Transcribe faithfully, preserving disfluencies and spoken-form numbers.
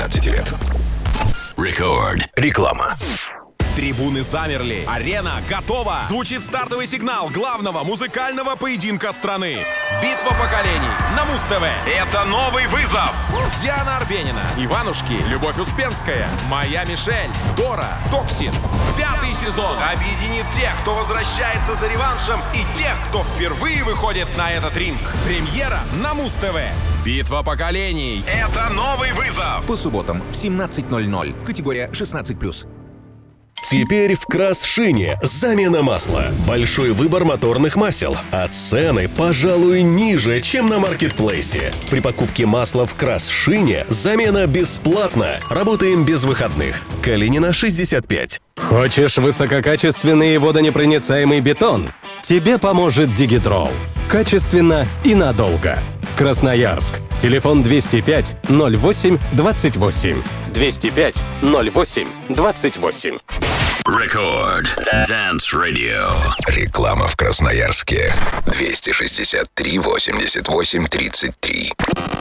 восемнадцати лет. Рекорд. Реклама. Трибуны замерли. Арена готова. Звучит стартовый сигнал главного музыкального поединка страны. Битва поколений на Муз-ТВ. Это новый вызов. Диана Арбенина, Иванушки, Любовь Успенская, Моя Мишель, Дора, Токсис. Пятый сезон объединит тех, кто возвращается за реваншем, и тех, кто впервые выходит на этот ринг. Премьера на Муз-ТВ. Битва поколений. Это новый вызов. По субботам в семнадцать ноль ноль. Категория шестнадцать плюс. Теперь в Красшине замена масла. Большой выбор моторных масел, а цены, пожалуй, ниже, чем на маркетплейсе. При покупке масла в Красшине замена бесплатна. Работаем без выходных. Калинина, шестьдесят пять. Хочешь высококачественный и водонепроницаемый бетон? Тебе поможет Дигитрол. Качественно и надолго. Красноярск. Телефон двести пять ноль восемь двадцать восемь. двести пять ноль восемь двадцать восемь. Рекорд. Dance Radio. Реклама в Красноярске. двести шестьдесят три восемьдесят восемь тридцать три.